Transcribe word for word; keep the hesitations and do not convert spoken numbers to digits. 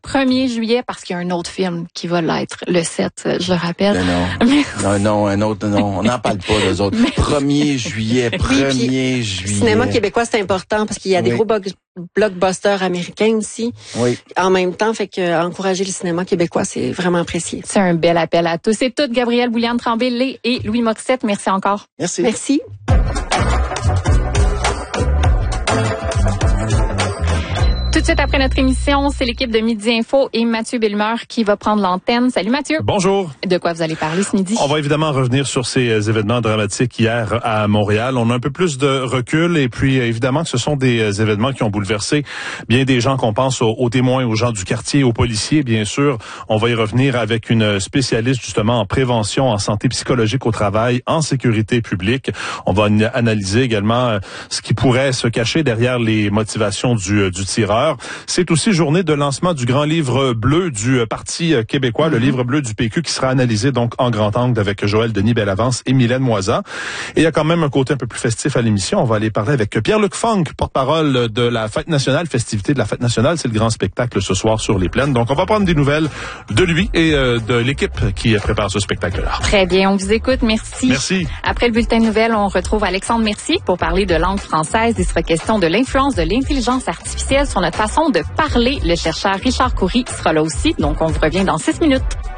premier juillet parce qu'il y a un autre film qui va l'être le sept, je rappelle. Non, non, non, non, un autre, non, on n'en parle pas des autres. premier juillet, premier oui, juillet. Cinéma québécois, c'est important parce qu'il y a des oui. gros bo- blockbusters américains aussi. Oui. En même temps, fait que euh, encourager le cinéma québécois, c'est vraiment apprécié. C'est un bel appel à tous et toutes. Gabrielle Bouliane-Tremblay et Louis Morissette, merci encore. Merci. Merci. Tout de suite après notre émission, c'est l'équipe de Midi Info et Mathieu Bellemeur qui va prendre l'antenne. Salut Mathieu. Bonjour. De quoi vous allez parler ce midi? On va évidemment revenir sur ces événements dramatiques hier à Montréal. On a un peu plus de recul et puis évidemment que ce sont des événements qui ont bouleversé bien des gens, qu'on pense aux, aux témoins, aux gens du quartier, aux policiers, bien sûr. On va y revenir avec une spécialiste justement en prévention, en santé psychologique au travail, en sécurité publique. On va analyser également ce qui pourrait se cacher derrière les motivations du, du tireur. C'est aussi journée de lancement du grand livre bleu du Parti québécois, mm-hmm. le livre bleu du P Q qui sera analysé donc en grand angle avec Joël Denis Bellavance et Mylène Moisan. Et il y a quand même un côté un peu plus festif à l'émission. On va aller parler avec Pierre-Luc Funk, porte-parole de la Fête nationale, festivité de la Fête nationale. C'est le grand spectacle ce soir sur les plaines. Donc on va prendre des nouvelles de lui et euh, de l'équipe qui prépare ce spectacle-là. Très bien, on vous écoute. Merci. Merci. Après le bulletin de nouvelles, on retrouve Alexandre Mercier pour parler de langue française. Il sera question de l'influence de l'intelligence artificielle sur notre façon de parler. Le chercheur Richard Coury sera là aussi, donc on vous revient dans six minutes.